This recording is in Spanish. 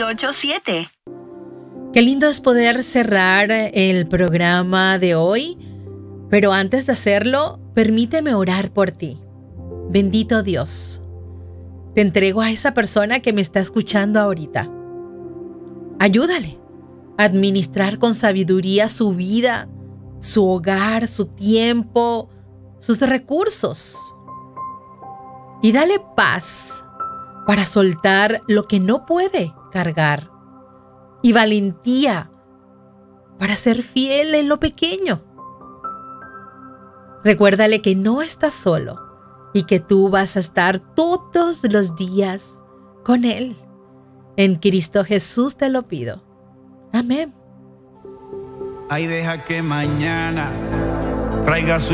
687. Qué lindo es poder cerrar el programa de hoy, pero antes de hacerlo, permíteme orar por ti. Bendito Dios, te entrego a esa persona que me está escuchando ahorita. Ayúdale a administrar con sabiduría su vida, su hogar, su tiempo, sus recursos. Y dale paz para soltar lo que no puede cargar. Y valentía para ser fiel en lo pequeño. Recuérdale que no estás solo y que tú vas a estar todos los días con Él. En Cristo Jesús te lo pido. Amén. Ay, deja que mañana traiga su